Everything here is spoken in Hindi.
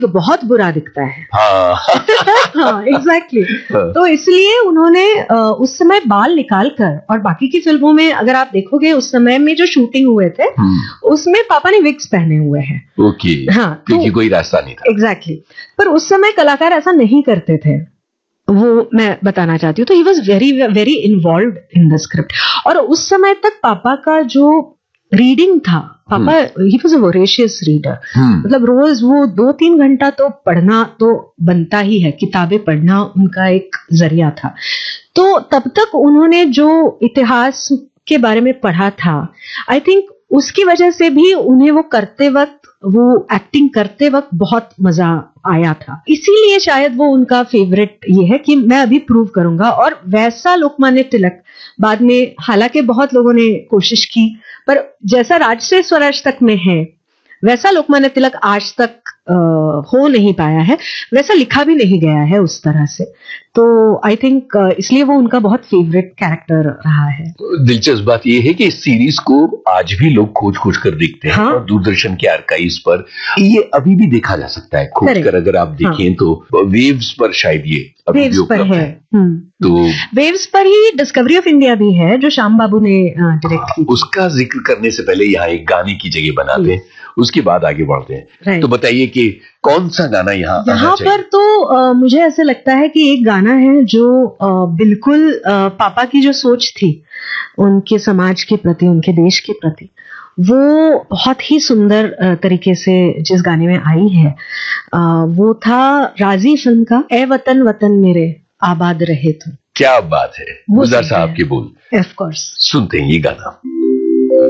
तो बहुत बुरा दिखता है। हाँ हाँ एग्जैक्टली। तो इसलिए उन्होंने उस समय बाल निकाल कर, और बाकी की फिल्मों में अगर आप देखोगे उस समय में जो शूटिंग हुए थे उसमें पापा ने विग्स पहने हुए हैं। ओके। हाँ, क्योंकि कोई रास्ता नहीं था। एग्जैक्टली। पर उस समय कलाकार ऐसा नहीं करते थे, वो मैं बताना चाहती हूँ। तो he was very very involve in the script. और उस समय तक पापा का जो रीडिंग था, पापा he was a voracious reader. मतलब रोज वो 2-3 घंटा तो पढ़ना तो बनता ही है, किताबें पढ़ना उनका एक जरिया था। तो तब तक उन्होंने जो इतिहास के बारे में पढ़ा था, आई थिंक उसकी वजह से भी उन्हें वो करते वक्त, वो एक्टिंग करते वक्त बहुत मजा आया था। इसीलिए शायद वो उनका फेवरेट ये है कि मैं अभी प्रूव करूंगा। और वैसा लोकमान्य तिलक बाद में, हालांकि बहुत लोगों ने कोशिश की, पर जैसा राज से स्वराज तक में है वैसा लोकमान्य तिलक आज तक हो नहीं पाया है, वैसा लिखा भी नहीं गया है उस तरह से। तो आई थिंक इसलिए वो उनका बहुत फेवरेट कैरेक्टर रहा है। दिलचस्प बात यह है कि इस सीरीज को आज भी लोग खोज खोज कर देखते हैं। हाँ? और दूरदर्शन के आर्काइव्स पर ये अभी भी देखा जा सकता है खोज कर। अगर आप देखें हाँ? तो वेव्स पर शायद ये अभी भी उपलब्ध है। तो वेव्स पर ही डिस्कवरी ऑफ इंडिया भी है जो श्याम बाबू ने डायरेक्ट की। उसका जिक्र करने से पहले यहाँ एक गाने की जगह बनाते हैं, उसके बाद आगे बढ़ते हैं। तो बताइए कि कौन सा गाना यहाँ पर तो मुझे ऐसे लगता है कि एक गाना है जो बिल्कुल पापा की जो सोच थी उनके समाज के प्रति, उनके देश के प्रति, वो बहुत ही सुंदर तरीके से जिस गाने में आई है, वो था राजी फिल्म का ए वतन वतन मेरे आबाद रहे तो। क्या बात है, गुलजार साहब के बोल। ऑफ कोर्स सुनते हैं ये गाना।